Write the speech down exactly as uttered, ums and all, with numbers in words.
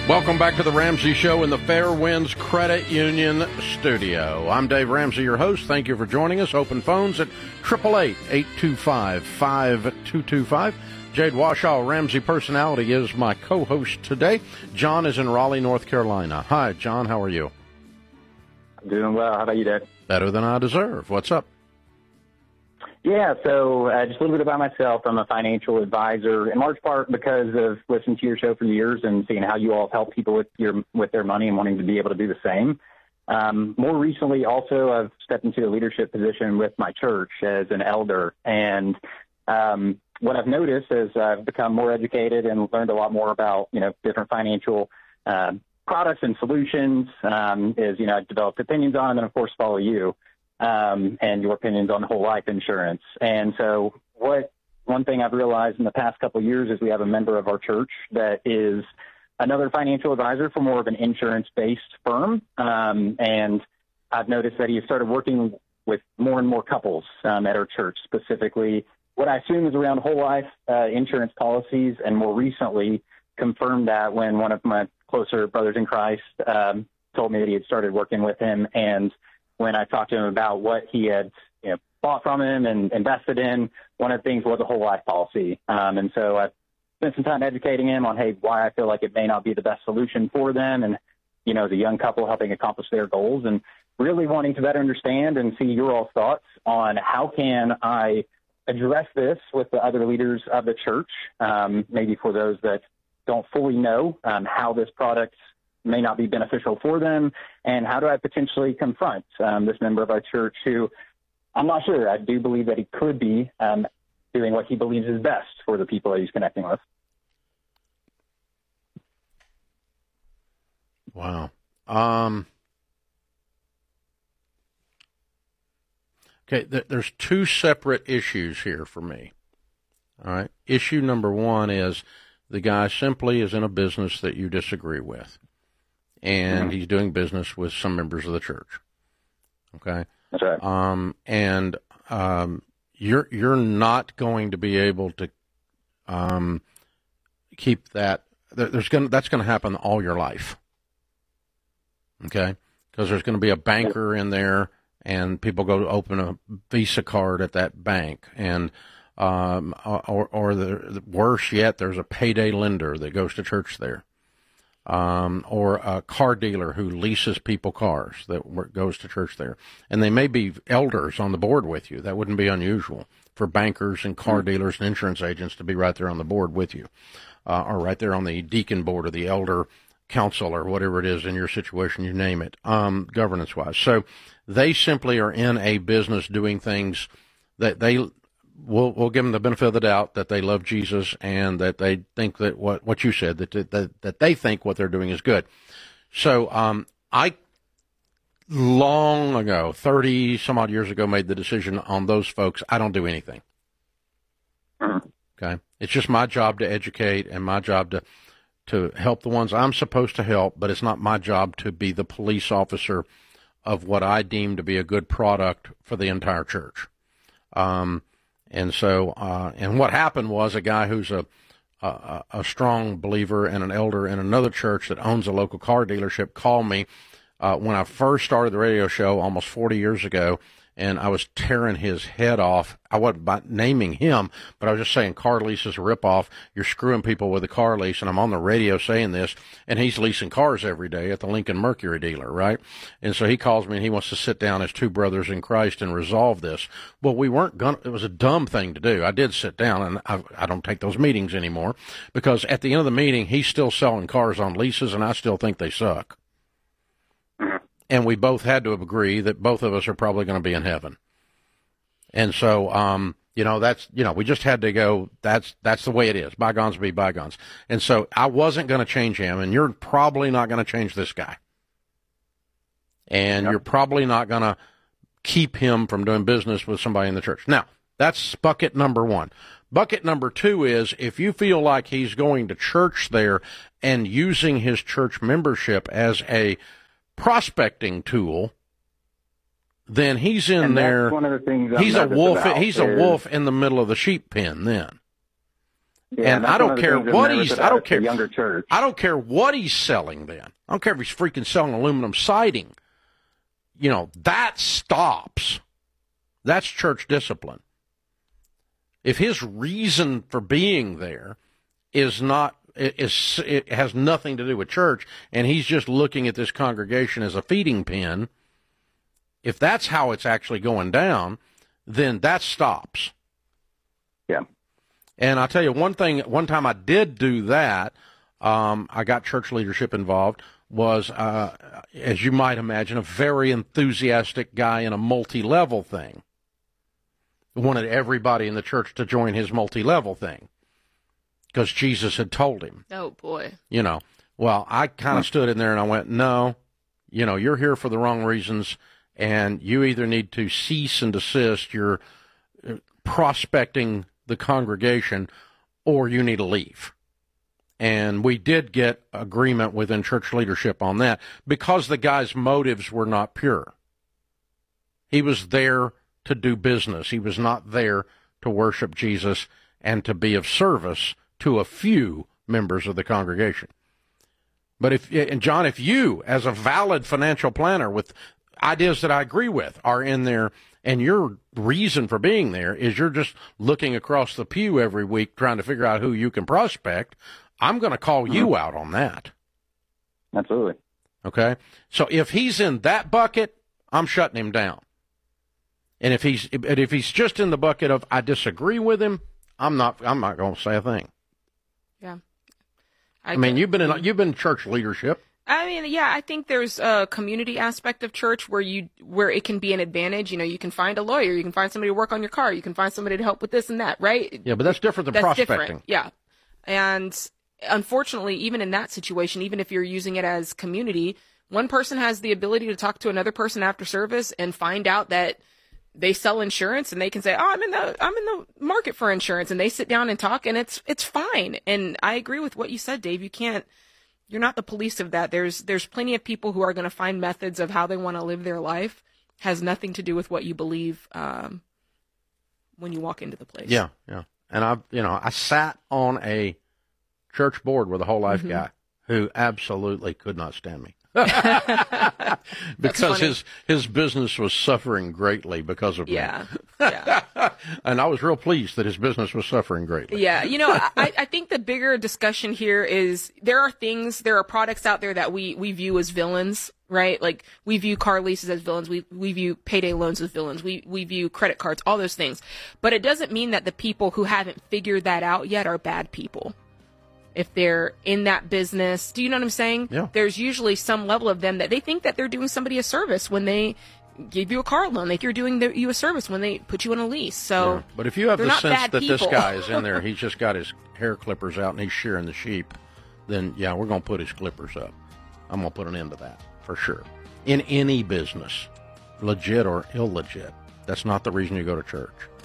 Welcome back to the Ramsey Show in the Fairwinds Credit Union studio. I'm Dave Ramsey, your host. Thank you for joining us. Open phones at eight eight eight, eight two five, five two two five. Jade Washoe, Ramsey Personality, is my co-host today. John is in Raleigh, North Carolina. Hi, John. How are you? I'm doing well. How about you, Dave? Better than I deserve. What's up? Yeah, so uh, just a little bit about myself. I'm a financial advisor, in large part because of listening to your show for years and seeing how you all help people with your with their money and wanting to be able to do the same. Um, more recently, also, I've stepped into a leadership position with my church as an elder. And um, what I've noticed is I've become more educated and learned a lot more about, you know, different financial uh, products and solutions um, is, you know, I've developed opinions on and, of course, follow you. Um, and your opinions on whole life insurance. And so what one thing I've realized in the past couple of years is we have a member of our church that is another financial advisor for more of an insurance-based firm. Um, and I've noticed that he has started working with more and more couples um, at our church, specifically what I assume is around whole life uh, insurance policies, and more recently confirmed that when one of my closer brothers in Christ um, told me that he had started working with him. And when I talked to him about what he had, you know, bought from him and invested in, one of the things was a whole life policy. Um, and so I spent some time educating him on, hey, why I feel like it may not be the best solution for them. And, you know, as a young couple helping accomplish their goals, and really wanting to better understand and see your all's thoughts on how can I address this with the other leaders of the church, um, maybe for those that don't fully know um, how this product may not be beneficial for them, and how do I potentially confront um, this member of our church who I'm not sure. I do believe that he could be um, doing what he believes is best for the people that he's connecting with. Wow. Um, okay, th- there's two separate issues here for me. All right. Issue number one is the guy simply is in a business that you disagree with, and mm-hmm. he's doing business with some members of the church. Okay? That's right. Um, and um, you're you're not going to be able to um, keep that. There, there's going that's going to happen all your life. Okay? Because there's going to be a banker in there, and people go to open a Visa card at that bank, and um, or or the worse yet, there's a payday lender that goes to church there. Um, or a car dealer who leases people cars that goes to church there. And they may be elders on the board with you. That wouldn't be unusual for bankers and car dealers and insurance agents to be right there on the board with you, uh, or right there on the deacon board or the elder council or whatever it is in your situation, you name it, um, governance-wise. So they simply are in a business doing things that they We'll, we'll give them the benefit of the doubt that they love Jesus and that they think that what, what you said, that, that, that they think what they're doing is good. So, um, I long ago, thirty some odd years ago, made the decision on those folks. I don't do anything. Okay. It's just my job to educate and my job to, to help the ones I'm supposed to help, but it's not my job to be the police officer of what I deem to be a good product for the entire church. Um, And so, uh, and what happened was a guy who's a, a a strong believer and an elder in another church that owns a local car dealership called me uh, when I first started the radio show almost forty years ago, and I was tearing his head off. I wasn't by naming him, but I was just saying car lease is a ripoff. You're screwing people with a car lease, and I'm on the radio saying this, and he's leasing cars every day at the Lincoln Mercury dealer, right? And so he calls me, and he wants to sit down as two brothers in Christ and resolve this. Well, we weren't going to, it was a dumb thing to do. I did sit down, and I, I don't take those meetings anymore, because at the end of the meeting, he's still selling cars on leases, and I still think they suck. And we both had to agree that both of us are probably going to be in heaven. And so, um, you know, that's, you know, we just had to go, that's, that's the way it is. Bygones be bygones. And so I wasn't going to change him, and you're probably not going to change this guy. And yep. You're probably not going to keep him from doing business with somebody in the church. Now, that's bucket number one. Bucket number two is if you feel like he's going to church there and using his church membership as a prospecting tool, then he's in and there. One of the things he's a wolf. He's is, a wolf in the middle of the sheep pen. Then, Yeah, and I don't care what he's, I don't care, younger church. I don't care what he's selling then. I don't care if he's freaking selling aluminum siding. You know, that stops. That's church discipline. If his reason for being there is not, is, it has nothing to do with church, and he's just looking at this congregation as a feeding pen, if that's how it's actually going down, then that stops. Yeah. And I'll tell you one thing, one time I did do that, um, I got church leadership involved, was, uh, as you might imagine, a very enthusiastic guy in a multi-level thing. Wanted everybody in the church to join his multi-level thing because Jesus had told him. Oh, boy. You know, well, I kind of stood in there and I went, no, you know, you're here for the wrong reasons, and you either need to cease and desist your prospecting the congregation, or you need to leave. And we did get agreement within church leadership on that because the guy's motives were not pure. He was there to do business. He was not there to worship Jesus and to be of service to a few members of the congregation. But if, and John, if you, as a valid financial planner with ideas that I agree with, are in there, and your reason for being there is you're just looking across the pew every week trying to figure out who you can prospect, I'm going to call mm-hmm. you out on that. Absolutely. Okay? So if he's in that bucket, I'm shutting him down. And if he's if he's just in the bucket of I disagree with him, I'm not I'm not going to say a thing. Yeah. I, I mean, you've been in you've been in church leadership. I mean, yeah, I think there's a community aspect of church where you where it can be an advantage. You know, you can find a lawyer, you can find somebody to work on your car, you can find somebody to help with this and that, right? Yeah, but that's different than that's prospecting. Different. Yeah. And unfortunately, even in that situation, even if you're using it as community, one person has the ability to talk to another person after service and find out that they sell insurance, and they can say, "Oh, I'm in the I'm in the market for insurance," and they sit down and talk, and it's it's fine. And I agree with what you said, Dave. You can't. You're not the police of that. There's there's plenty of people who are going to find methods of how they want to live their life. Has nothing to do with what you believe um, when you walk into the place. Yeah, yeah. And I, you know, I sat on a church board with a whole life mm-hmm. guy who absolutely could not stand me. Because his his business was suffering greatly because of yeah. me. Yeah. And I was real pleased that his business was suffering greatly. Yeah. You know, I, I think the bigger discussion here is there are things, there are products out there that we, we view as villains, right? Like we view car leases as villains. We, we view payday loans as villains. We, we view credit cards, all those things. But it doesn't mean that the people who haven't figured that out yet are bad people. If they're in that business, do you know what I'm saying? Yeah. There's usually some level of them that they think that they're doing somebody a service when they give you a car loan. Like you're doing the, you a service when they put you on a lease. So, yeah. But if you have the sense that people. this guy is in there, he's just got his hair clippers out and he's shearing the sheep, then yeah, we're going to put his clippers up. I'm going to put an end to that for sure. In any business, legit or illegit, that's not the reason you go to church.